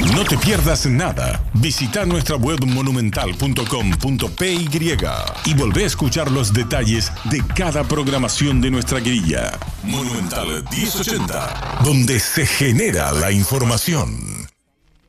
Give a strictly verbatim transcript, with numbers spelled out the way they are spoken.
No te pierdas nada. Visita nuestra web monumental punto com punto p y y volvé a escuchar los detalles de cada programación de nuestra grilla. Monumental mil ochenta, donde se genera la información.